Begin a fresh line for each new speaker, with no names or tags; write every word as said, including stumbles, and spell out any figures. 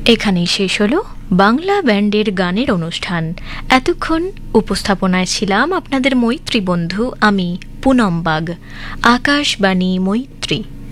এখানেই শেষ হলো বাংলা ব্যান্ডের গানের অনুষ্ঠান। এতক্ষণ উপস্থাপনায় ছিলাম আপনাদের মৈত্রী বন্ধু আমি পুনম বাগ। আকাশবাণী মৈত্রী।